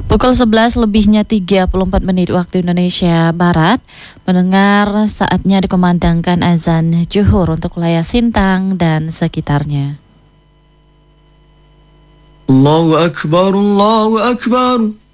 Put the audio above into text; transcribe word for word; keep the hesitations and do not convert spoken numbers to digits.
Pukul sebelas lebihnya tiga puluh empat menit waktu Indonesia Barat, mendengar saatnya dikumandangkan azan Zuhur untuk wilayah Sintang dan sekitarnya. Allahu Akbar, Allahu Akbar.